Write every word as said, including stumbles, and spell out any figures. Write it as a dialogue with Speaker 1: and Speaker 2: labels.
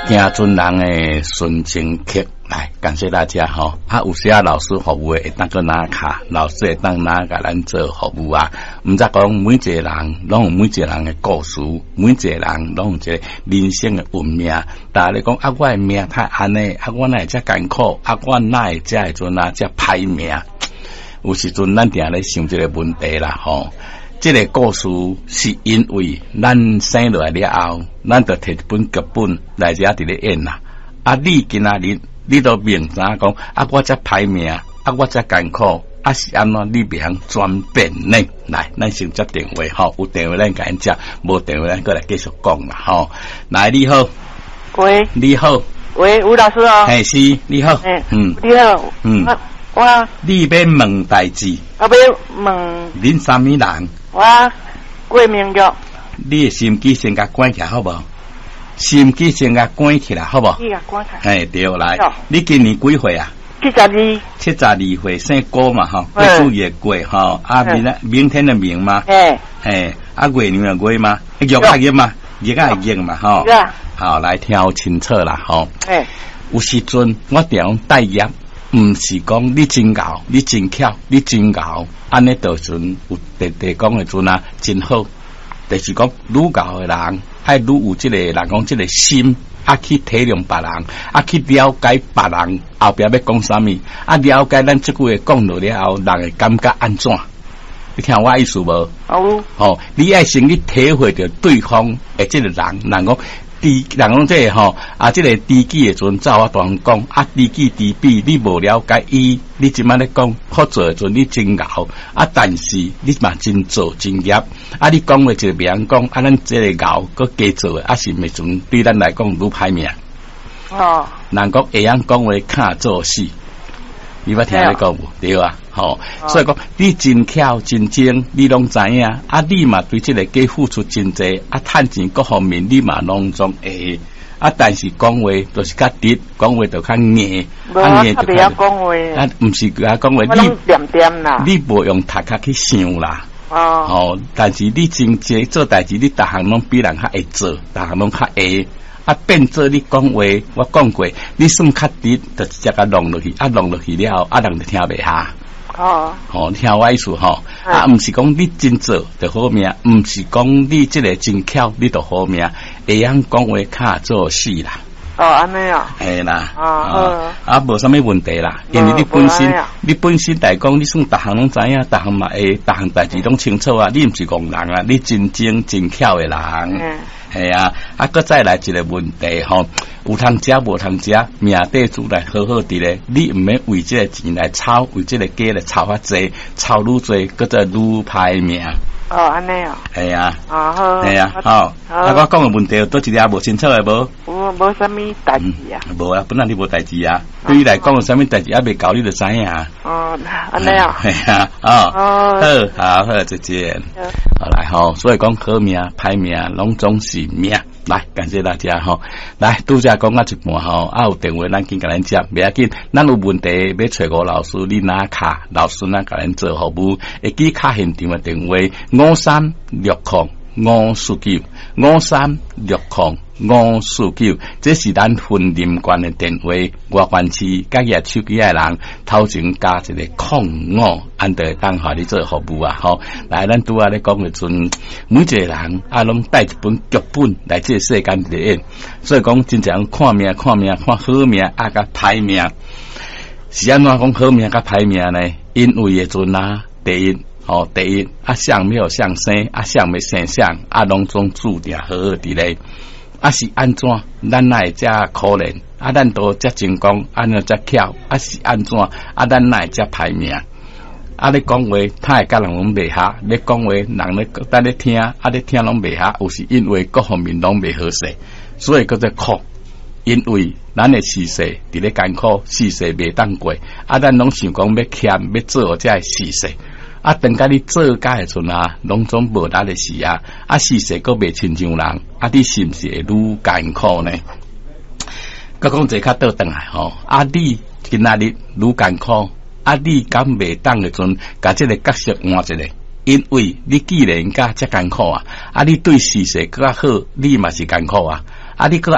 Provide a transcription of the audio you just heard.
Speaker 1: 行尊人的纯情客来，感谢大家吼、哦。啊，有些老师服务会当个拿卡，老师会当拿甲咱做服务啊。毋则讲每一个人拢有每一个人的故事，每一个人拢有一个人生的运命。但係你講啊，我的命太安尼，啊，我哪會遮艱苦，啊，我哪會遮會陣啊，遮歹命。有時陣咱定咧想這個問題啦，吼、哦。這個故事是因為咱生落來了後，咱就摕一本劇本來遮佇咧演啦。啊，你今仔日你都明知講啊，我遮歹命，啊，我遮艱苦，啊是安怎你袂通轉變呢？來，咱先接電話吼，有電話咱甲因接，無電話咱過來繼續講啦吼。來，你好，
Speaker 2: 喂，
Speaker 1: 你好，
Speaker 2: 喂，吳老師哦，
Speaker 1: 係是，你好，
Speaker 2: 欸、
Speaker 1: 嗯，
Speaker 2: 你好，
Speaker 1: 嗯，
Speaker 2: 我，我
Speaker 1: 你要問代志，
Speaker 2: 我要問，
Speaker 1: 恁啥物人？
Speaker 2: 我郭明玉，
Speaker 1: 你的心機先甲關起來好無？心機先甲關起來好無？
Speaker 2: 你甲關起來。
Speaker 1: 嘿，對，來，你今年幾歲啊？
Speaker 2: 七十二。
Speaker 1: 七十二歲，姓郭嘛吼，過數月過吼，啊明仔明天的明嘛，
Speaker 2: 嘿，
Speaker 1: 嘿，啊月亮的月嘛，月啊月嘛，月啊月嘛吼，好來聽清楚啦吼。
Speaker 2: 嘿，
Speaker 1: 有時陣我點帶業，唔是講你真牛，你真巧，你真牛，安尼就陣有地地講的陣啊真好，就是講愈牛的人，愛愈有即個人講即個心。啊，去體諒別人，啊，去了解別人後邊要講啥物，啊，了解咱即句話講落了後，人會感覺安怎？你聽我意思無？
Speaker 2: 好。
Speaker 1: 哦，你愛先去體會到對方誒，即個人，人講知，人講即個吼，啊，即個知己誒陣，照我當講，啊，知己知彼，你無了解伊，你即擺咧講好做誒陣，你真牛，啊，但是你嘛真做真業，啊，你講話一個別人講，啊，咱即個牛擱加做誒，啊，是咪陣對咱來講愈歹命？
Speaker 2: 哦。人
Speaker 1: 講會曉講話卡做事，你捌聽你講無？對啊，吼、哦，所以講你真巧真精，你攏知影，啊，你嘛對即個家付出真濟，啊，趁錢各方面你嘛攏總會，啊，但是講話就是較直，講話就較硬，啊硬就較講話，啊，毋是啊講話你
Speaker 2: 點點啦，
Speaker 1: 你無用頭殼去想啦，
Speaker 2: 哦，
Speaker 1: 哦，但是你真濟做代志，你逐項攏比人較會做，逐項攏較會。啊，變做你講話，我講過，你算較直，就直接甲弄落去，啊弄落去了後，啊人就聽袂下。哦，吼、哦，聽我意思吼，啊，毋是講你真做就好命，毋是講你即個真巧，你就好命，會曉講話較做事啦。
Speaker 2: 哦，安尼啊。
Speaker 1: 係啦。
Speaker 2: 哦，哦
Speaker 1: 啊，無啥物問題啦，因為你本身，你本身來講，你算逐項攏知影，逐項嘛會，逐項代志攏清楚啊，你毋是戇人啊，你真精真巧誒人。嗯。係啊，啊，擱再來一個問題吼，有通食無通食，命底主來好好佇咧，你毋免為即個錢來炒，為即個家來炒較濟，炒愈濟，擱再愈歹命。
Speaker 2: 哦，安尼啊。係
Speaker 1: 啊。
Speaker 2: 哦，好。
Speaker 1: 係啊，好。啊，我講嘅問題都一啲無清楚誒無？
Speaker 2: 無無啥物代志啊。
Speaker 1: 無啊，本來你無代志啊，對你來講有啥物代志還未搞你就知影。
Speaker 2: 哦，安尼啊。
Speaker 1: 係啊，哦。好，好，好，再見。好來吼，所以講好命、歹命，攏總是命。來，感謝大家吼。來，拄則講啊一半吼，啊有電話咱緊甲咱接，袂要緊。咱有問題要找吳老師，你拿卡，老師咱甲咱做服務。會記卡現場嘅電話五三六零五四九五三六零五四九，這是咱雲林縣嘅電話。外縣市甲野手機嘅人頭前加一個空五，安得當下你做服務啊！吼，來，咱拄仔咧講嘅陣，每一個人啊，攏帶一本劇本來這個世間裡演，所以講真正看命看命看好命啊，甲歹命是安怎講好命甲歹命呢？因為嘅陣啊，第一。哦，第一啊，相沒有相生，啊相沒生相，啊攏總注定好好佇咧。啊是安怎？咱哪會遮可憐？啊咱都遮成功，安怎遮巧？啊是安怎？啊咱哪會遮歹命？啊你講話，他會甲人攏袂合；你講話，人咧等咧聽，啊你聽攏袂合，有是因為各方面攏袂好勢，所以叫做苦。因為咱嘅事實佇咧艱苦，事實袂當過，啊咱攏想講要欠要做遮個事實。啊，等甲你做甲誒陣啊，攏總無力誒事啊，啊事實閣未親像人，啊你是毋是會愈艱苦呢？閣講一較倒轉來吼，啊你今仔日愈艱苦，啊你敢袂當誒陣，甲即個角色換一個，因為你既然甲遮艱苦啊，啊你對事實閣較好，你嘛是艱苦啊，啊你閣